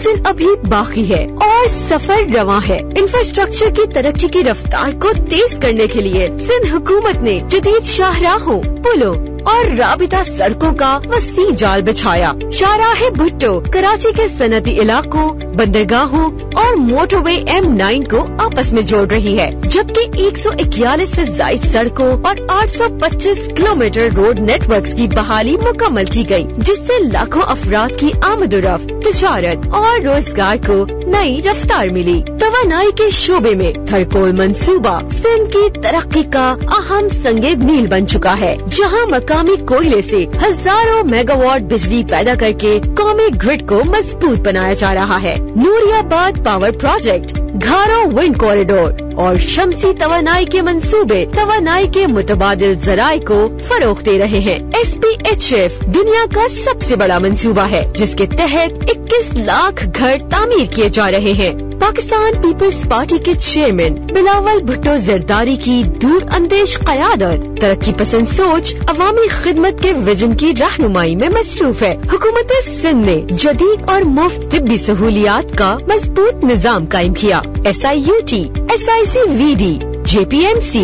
منزل ابھی باقی ہے اور سفر رواں ہے. انفراسٹرکچر کی ترقی کی رفتار کو تیز کرنے کے لیے سندھ حکومت نے جدید شاہراہوں، پلوں اور رابطہ سڑکوں کا وسیع جال بچھایا. شاہراہ بھٹو کراچی کے صنعتی علاقوں، بندرگاہوں اور موٹر وے M9 کو آپس میں جوڑ رہی ہے، جبکہ 141 سے زائد سڑکوں اور 825 کلومیٹر روڈ نیٹ ورکس کی بحالی مکمل کی گئی، جس سے لاکھوں افراد کی آمد و رفت، تجارت اور روزگار کو نئی رفتار ملی. توانائی کے شعبے میں تھرکول منصوبہ سندھ کی ترقی کا اہم سنگ میل بن چکا ہے، جہاں مقامی کوئلے سے ہزاروں میگا واٹ بجلی پیدا کر کے قومی گرڈ کو مضبوط بنایا جا رہا ہے. نوریاباد پاور پروجیکٹ، گھاروں ونڈ کوریڈور اور شمسی توانائی کے منصوبے توانائی کے متبادل ذرائع کو فروغ دے رہے ہیں. SPHF دنیا کا سب سے بڑا منصوبہ ہے، جس کے تحت 21 لاکھ گھر تعمیر کیے جا رہے ہیں. پاکستان پیپلز پارٹی کے چیئرمین بلاول بھٹو زرداری کی دور اندیش قیادت، ترقی پسند سوچ، عوامی خدمت کے ویژن کی رہنمائی میں مصروف ہے. حکومت سندھ نے جدید اور مفت طبی سہولیات کا مضبوط نظام قائم کیا. SIUT، SICVD، JPMC،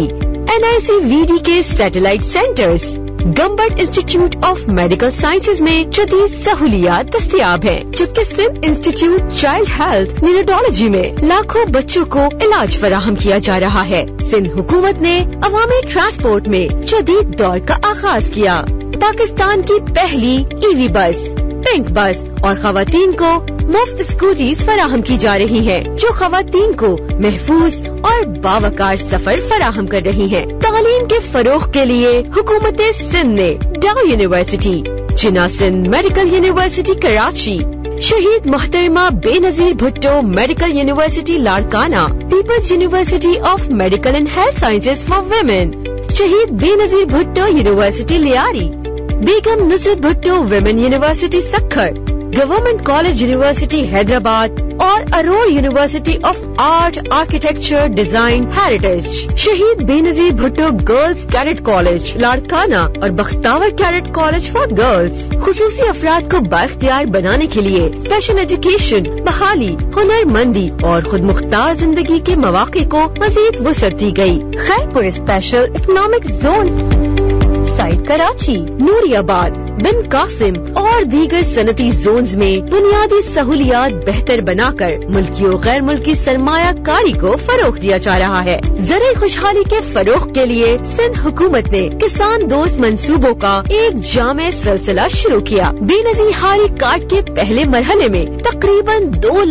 NICVD کے satellite centres, Gambat institute of medical sciences میں جدید سہولیات دستیاب ہیں، جبکہ سندھ انسٹیٹیوٹ چائلڈ ہیلتھ نیوناٹولوجی میں لاکھوں بچوں کو علاج فراہم کیا جا رہا ہے. سندھ حکومت نے عوامی ٹرانسپورٹ میں جدید دور کا آغاز کیا. پاکستان کی پہلی EV بس، پنک بس اور خواتین کو مفت اسکوٹیز فراہم کی جا رہی ہیں، جو خواتین کو محفوظ اور باوقار سفر فراہم کر رہی ہیں. تعلیم کے فروغ کے لیے حکومت سندھ نے ڈاؤ یونیورسٹی، جناح سندھ میڈیکل یونیورسٹی کراچی، شہید محترمہ بے نظیر Bhutto medical university Larkana, Peoples university of medical and health sciences for women, شہید بے نظیر بھٹو یونیورسٹی لیاری، بیگم نصرت Bhutto women university Sukkur, government college university Hyderabad اور Iruvar university of art, architecture, design, heritage, شہید بے نظیر Bhutto girls cadet college Larkana اور بختاور کیڈٹ کالج فار گرلز. خصوصی افراد کو بااختیار بنانے کے لیے اسپیشل ایجوکیشن، بحالی، ہنر مندی اور خود مختار زندگی کے مواقع کو مزید وسعت دی گئی. Khairpur special economic zone site Karachi, نوریاباد، بن قاسم اور دیگر صنعتی زونز میں بنیادی سہولیات بہتر بنا کر ملکی و غیر ملکی سرمایہ کاری کو فروغ دیا جا رہا ہے. زرعی خوشحالی کے فروغ کے لیے سندھ حکومت نے کسان دوست منصوبوں کا ایک جامع سلسلہ شروع کیا. بے نظیر ہاری کارڈ کے پہلے مرحلے میں تقریباً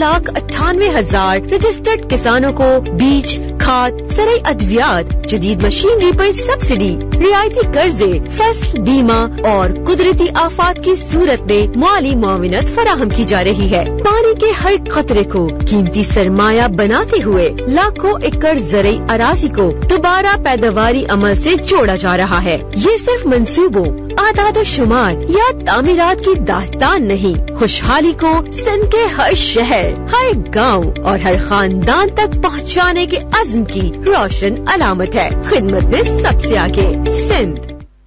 2,98,000 رجسٹرڈ کسانوں کو بیج، کھاد، زرعی ادویات، جدید مشینری پر سبسڈی، رعایتی قرضے، فصل بیمہ اور قدرتی آفات کی صورت میں مالی معاونت فراہم کی جا رہی ہے. پانی کے ہر قطرے کو قیمتی سرمایہ بناتے ہوئے لاکھوں ایکڑ زرعی اراضی کو دوبارہ پیداواری عمل سے جوڑا جا رہا ہے. یہ صرف منصوبوں، اعداد و شمار یا تعمیرات کی داستان نہیں، خوشحالی کو سندھ کے ہر شہر، ہر گاؤں اور ہر خاندان تک پہنچانے کے عزم کی روشن علامت ہے. خدمت میں سب سے آگے سندھ.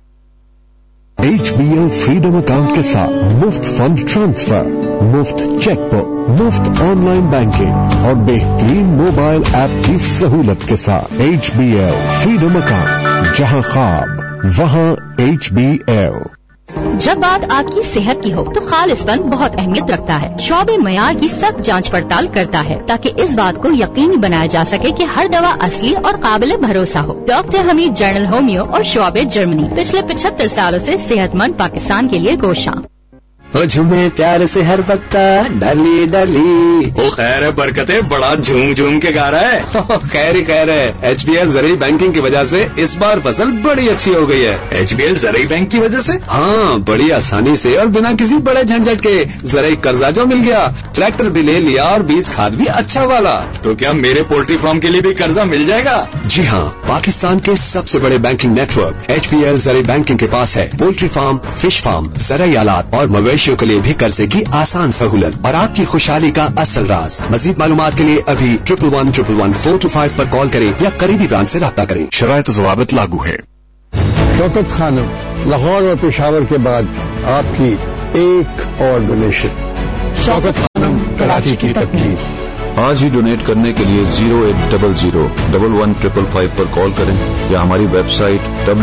HBL فریڈم اکاؤنٹ کے ساتھ مفت فنڈ ٹرانسفر، مفت چیک بک، مفت آن لائن بینکنگ اور بہترین موبائل ایپ کی سہولت کے ساتھ HBL فریڈم اکاؤنٹ، جہاں خواب وہاں HBL. جب بات آپ کی صحت کی ہو تو خالص فن بہت اہمیت رکھتا ہے. شعبے معیار کی سخت جانچ پڑتال کرتا ہے تاکہ اس بات کو یقینی بنایا جا سکے کہ ہر دوا اصلی اور قابل بھروسہ ہو. ڈاکٹر حمید جنرل ہومیو اور شعبے جرمنی پچھلے 75 سالوں سے صحت مند پاکستان کے لیے گوشاں. جھومے پیار سے ہر وقت ڈلی ڈلی. وہ خیر ہے برکتیں بڑا جھوم جھوم کے گا رہا ہے. خیر ہی خیر ہے. HBL زرعی بینکنگ کی وجہ سے اس بار فصل بڑی اچھی ہو گئی ہے. HBL زرعی بینک کی وجہ سے؟ ہاں، بڑی آسانی سے اور بنا کسی بڑے جھنجھٹ کے زرعی قرضہ جو مل گیا، ٹریکٹر بھی لے لیا اور بیج کھاد بھی اچھا والا. تو کیا میرے پولٹری فارم کے لیے بھی قرضہ مل جائے گا؟ جی ہاں، پاکستان کے سب سے بڑے بینکنگ نیٹ ورک HBL زرعی بینکنگ کے پاس ہے. پولٹری فارم، فش فارم، زرعی آلات اور مویشیوں کے لیے بھی قرضے کی آسان سہولت اور آپ کی خوشحالی کا اصل راز. مزید معلومات کے لیے ابھی 111111 پر کال کریں یا قریبی برانچ سے رابطہ کریں. شرائط و ضوابط لاگو ہے. شوکت خانم، لاہور اور پشاور کے بعد آپ کی ایک اور ڈونیشن. شوکت خانم कराची की तकलीफ। आज ही डोनेट करने के लिए 0800-115555 पर कॉल करें या हमारी वेबसाइट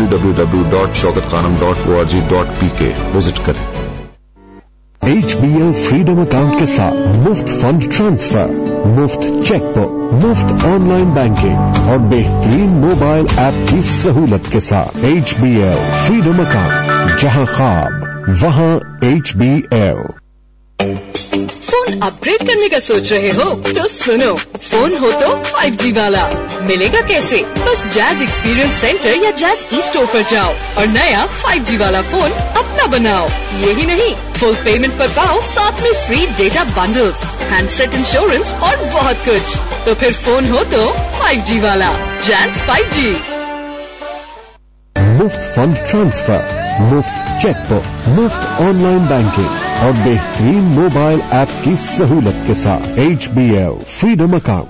www.shaukatkhanum.org.pk विजिट करें। HBL फ्रीडम अकाउंट के साथ मुफ्त फंड ट्रांसफर, मुफ्त चेकबुक, मुफ्त ऑनलाइन बैंकिंग और बेहतरीन मोबाइल ऐप की सहूलत के साथ HBL फ्रीडम अकाउंट, जहां ख्वाब वहां HBL। फोन अपग्रेड करने का सोच रहे हो तो सुनो, फोन हो तो 5G वाला। मिलेगा कैसे? बस जैज एक्सपीरियंस सेंटर या जैज ई स्टोर पर जाओ और नया 5G वाला फोन अपना बनाओ। यही नहीं, फुल पेमेंट पर पाओ साथ में free data bundles, handset insurance और बहुत कुछ। तो फिर फोन हो तो 5G वाला, जैज 5G। मुफ्त फंड ट्रांसफर, मुफ्त चेकबुक, मुफ्त ऑनलाइन बैंकिंग और बेहतरीन मोबाइल ऐप की सहूलत के साथ HBL फ्रीडम अकाउंट।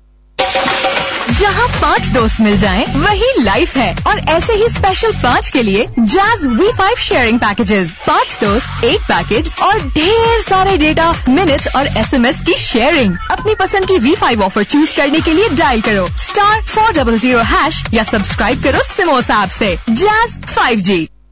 जहाँ 5 दोस्त मिल जाएं, वही लाइफ है। और ऐसे ही स्पेशल 5 के लिए जैज V5 शेयरिंग पैकेजेस। 5 दोस्त, एक पैकेज और ढेर सारे डेटा, मिनट्स और SMS की शेयरिंग। अपनी पसंद की V5 ऑफर चूज करने के लिए डायल करो *400# या सब्सक्राइब करो सिमोस ऐप से। Jazz 5G।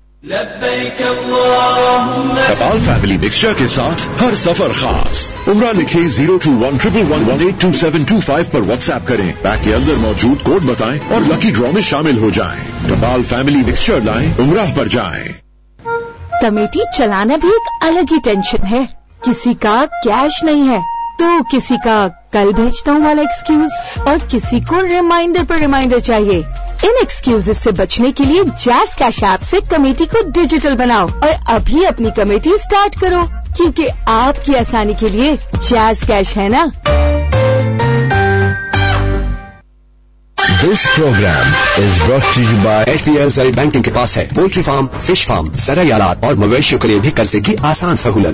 टपाल फैमिली मिक्सचर के साथ हर सफर खास। उम्रा लिखे 021111822725 पर व्हाट्सएप करें, पैक के अंदर मौजूद कोड बताएं और लकी ड्रॉ में शामिल हो जाएं। टपाल फैमिली मिक्सचर लाएं, उम्रा पर जाएं। कमेटी चलाना भी एक अलग ही टेंशन है। किसी का कैश नहीं है तो किसी का कल भेजता हूँ वाला एक्सक्यूज, और किसी को रिमाइंडर पर रिमाइंडर चाहिए। इन एक्सक्यूजेस से बचने के लिए जैज कैश ऐप से कमेटी को डिजिटल बनाओ और अभी अपनी कमेटी स्टार्ट करो, क्योंकि आपकी आसानी के लिए जैज कैश है ना। This program is brought to you by HBL ज़राई banking के पास है पोल्ट्री फार्म, फिश फार्म, ज़राई आलात और मवेशियों के लिए भी कर्जे की आसान सहूलत।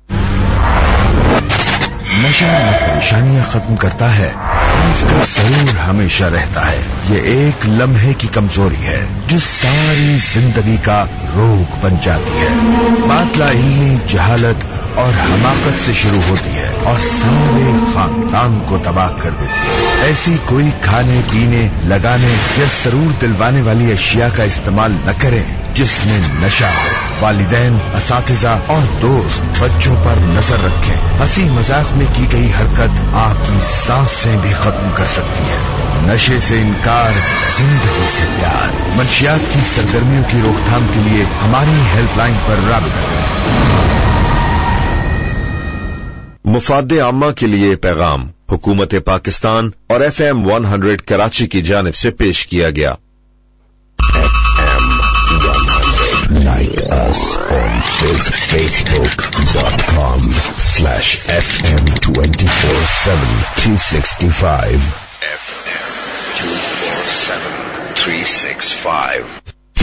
नशा न परेशानियां खत्म करता है, इसका सरूर हमेशा रहता है। ये एक लम्हे की कमजोरी है जो सारी जिंदगी का रोग बन जाती है। बात लाइल्मी, जहालत और हमाकत से शुरू होती है और सारे खानदान को तबाह कर देती है। ऐसी कोई खाने, पीने, लगाने या सरूर दिलवाने वाली अशिया का इस्तेमाल न करें जिसमें नशा हो। वालिदैन, असातिज़ा और दोस्त बच्चों पर नजर रखें। हंसी मजाक में की गई हरकत आपकी सांसें भी खत्म कर सकती है। नशे से इनकार, जिंदगी से प्यार। मंशियात की सरगर्मियों की रोकथाम के लिए हमारी हेल्पलाइन पर राबिता करें। मुफाद आम्मा के लिए पैगाम हुकूमत पाकिस्तान और FM 100 कराची की जानिब से पेश किया गया। Like us on Facebook.com/FM247 365. FM 247 365.